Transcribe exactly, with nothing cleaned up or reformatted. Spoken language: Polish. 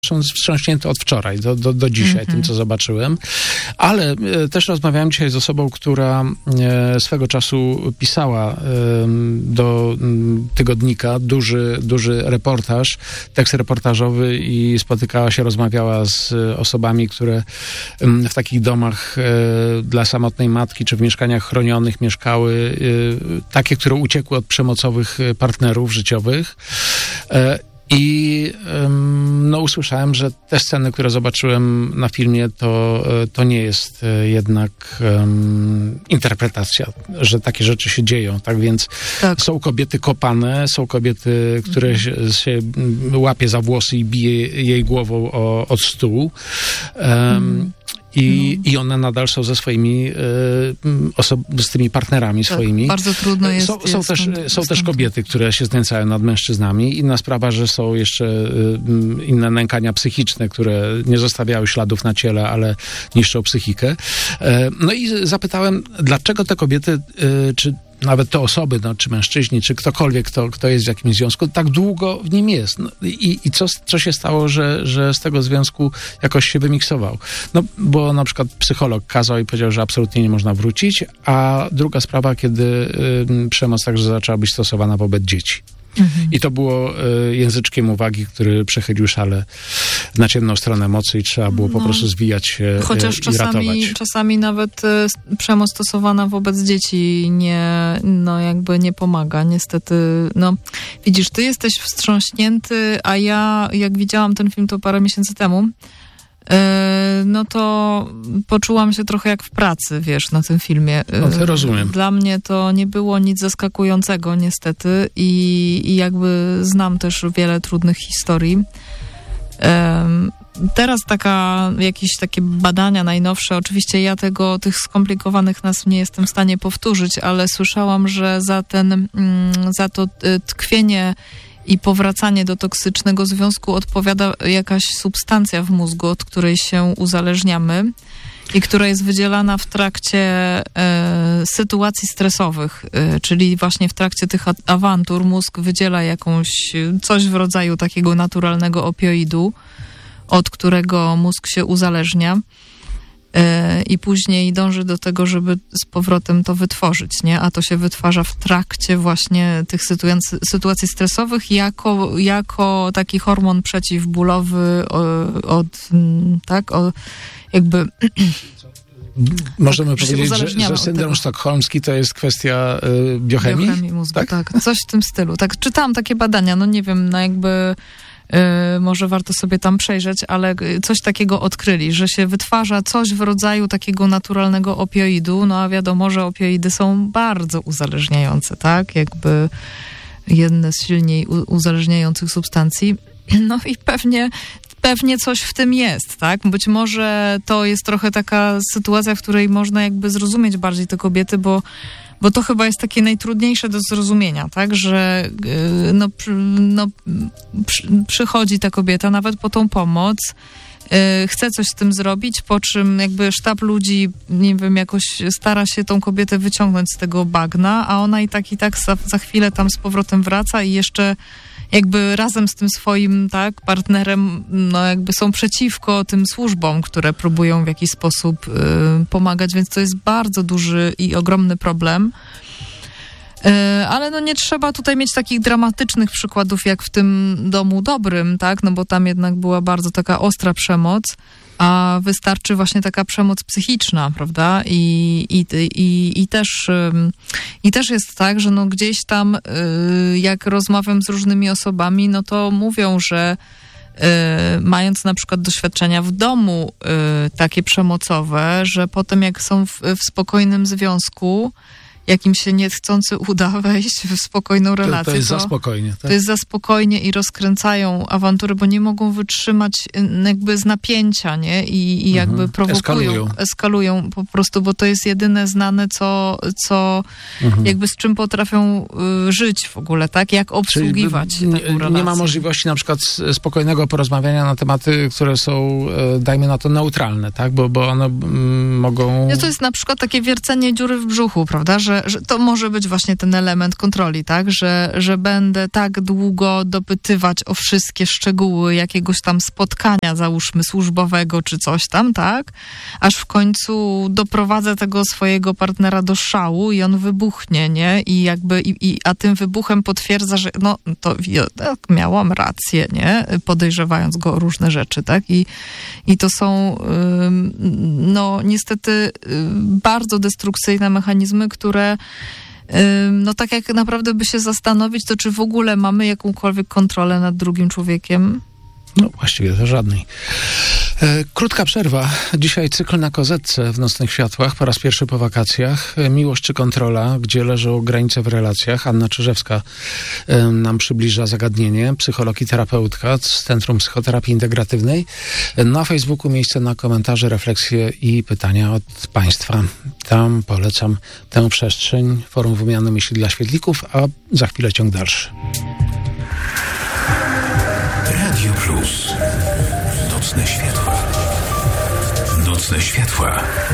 wstrząśnięty od wczoraj do, do, do dzisiaj, mm-hmm. tym, co zobaczyłem. Ale e, też rozmawiałem dzisiaj z osobą, która e, swego czasu pisała e, do m, tygodnika duży, duży reportaż, tekst reportażowy i spotykała się, rozmawiała z osobami, które m, w takich domach e, dla samotnej matki, czy w mieszkaniach chronionych mieszkały, e, takie, które uciekły od przemocowych partnerów życiowych. E, I no, usłyszałem, że te sceny, które zobaczyłem na filmie, to, to nie jest jednak um, interpretacja, że takie rzeczy się dzieją. Tak więc tak. Są kobiety kopane, są kobiety, które mhm. się, się łapie za włosy i bije jej głową o, od stół. Um, mhm. I, no. I one nadal są ze swoimi y, osob- z tymi partnerami tak, swoimi. Bardzo trudno jest. Są, są, jest też, stąd, są stąd. też kobiety, które się znęcają nad mężczyznami. Inna sprawa, że są jeszcze y, inne nękania psychiczne, które nie zostawiają śladów na ciele, ale niszczą psychikę. Y, no i zapytałem, dlaczego te kobiety, y, czy nawet te osoby, no, czy mężczyźni, czy ktokolwiek, kto, kto jest w jakimś związku, tak długo w nim jest. No, I i co, co się stało, że, że z tego związku jakoś się wymiksował? No, bo na przykład psycholog kazał i powiedział, że absolutnie nie można wrócić, a druga sprawa, kiedy y, przemoc także zaczęła być stosowana wobec dzieci. Mhm. I to było y, języczkiem uwagi, który przechylił szale na ciemną stronę mocy i trzeba było no. po prostu zwijać się Chociaż y, czasami, i ratować. czasami nawet y, przemoc stosowana wobec dzieci nie, no jakby nie pomaga. Niestety, no widzisz, ty jesteś wstrząśnięty, a ja jak widziałam ten film to parę miesięcy temu, no to poczułam się trochę jak w pracy, wiesz, na tym filmie. No to rozumiem. Dla mnie to nie było nic zaskakującego niestety i, i jakby znam też wiele trudnych historii. Um, teraz taka, jakieś takie badania najnowsze, oczywiście ja tego, tych skomplikowanych nazw nie jestem w stanie powtórzyć, ale słyszałam, że za ten, za to tkwienie i powracanie do toksycznego związku odpowiada jakaś substancja w mózgu, od której się uzależniamy i która jest wydzielana w trakcie e, sytuacji stresowych, e, czyli właśnie w trakcie tych awantur mózg wydziela jakąś, coś w rodzaju takiego naturalnego opioidu, od którego mózg się uzależnia. I później dąży do tego, żeby z powrotem to wytworzyć, nie? A to się wytwarza w trakcie właśnie tych sytuacji, sytuacji stresowych jako, jako taki hormon przeciwbólowy od, tak, o, jakby... Możemy tak, powiedzieć, że, że syndrom sztokholmski to jest kwestia y, biochemii? Biochemii mózgu, tak? tak. Coś w tym stylu. Tak, czytałam takie badania, no nie wiem, no jakby... Yy, może warto sobie tam przejrzeć, ale coś takiego odkryli, że się wytwarza coś w rodzaju takiego naturalnego opioidu, no a wiadomo, że opioidy są bardzo uzależniające, tak? Jakby jedne z silniej u- uzależniających substancji. No i pewnie pewnie coś w tym jest, tak? Być może to jest trochę taka sytuacja, w której można jakby zrozumieć bardziej te kobiety, bo Bo to chyba jest takie najtrudniejsze do zrozumienia, tak, że no, no, przy, przychodzi ta kobieta nawet po tą pomoc, yy, chce coś z tym zrobić, po czym jakby sztab ludzi, nie wiem, jakoś stara się tą kobietę wyciągnąć z tego bagna, a ona i tak i tak za, za chwilę tam z powrotem wraca i jeszcze jakby razem z tym swoim, tak, partnerem, no jakby są przeciwko tym służbom, które próbują w jakiś sposób y, pomagać, więc to jest bardzo duży i ogromny problem. Y, ale no nie trzeba tutaj mieć takich dramatycznych przykładów, jak w tym Domu Dobrym, tak, no bo tam jednak była bardzo taka ostra przemoc, a wystarczy właśnie taka przemoc psychiczna, prawda? I, i, i, i, też, i też jest tak, że no gdzieś tam, jak rozmawiam z różnymi osobami, no to mówią, że mając na przykład doświadczenia w domu takie przemocowe, że potem jak są w, w spokojnym związku, jak im się niechcący uda wejść w spokojną relację. To, to jest to, za spokojnie, tak? To jest za spokojnie i rozkręcają awantury, bo nie mogą wytrzymać jakby z napięcia, nie? I, i jakby mhm. prowokują, eskalują. eskalują po prostu, bo to jest jedyne znane, co, co mhm. jakby z czym potrafią y, żyć w ogóle, tak? Jak obsługiwać Czyli, taką relację. Nie ma możliwości na przykład spokojnego porozmawiania na tematy, które są, dajmy na to, neutralne, tak? Bo, bo one mm, mogą... No to jest na przykład takie wiercenie dziury w brzuchu, prawda? Że że, że to może być właśnie ten element kontroli, tak? Że, że będę tak długo dopytywać o wszystkie szczegóły jakiegoś tam spotkania, załóżmy służbowego czy coś tam, tak? Aż w końcu doprowadzę tego swojego partnera do szału i on wybuchnie, nie? I jakby, i, i, a tym wybuchem potwierdza, że no to ja, tak, miałam rację, nie? Podejrzewając go o różne rzeczy, tak? I, i to są ym, no niestety ym, bardzo destrukcyjne mechanizmy, które ym, no tak jak naprawdę by się zastanowić, to czy w ogóle mamy jakąkolwiek kontrolę nad drugim człowiekiem? No właściwie to żadnej. E, krótka przerwa. Dzisiaj cykl na kozetce w Nocnych Światłach, po raz pierwszy po wakacjach. E, Miłość czy kontrola, gdzie leżą granice w relacjach. Anna Czyżewska e, nam przybliża zagadnienie. Psycholog i terapeutka z Centrum Psychoterapii Integratywnej. E, na Facebooku miejsce na komentarze, refleksje i pytania od Państwa. Tam polecam tę przestrzeń. Forum Wymiany Myśli dla Świetlików, a za chwilę ciąg dalszy. Radio Plus. Nocne światła. Nocne światła.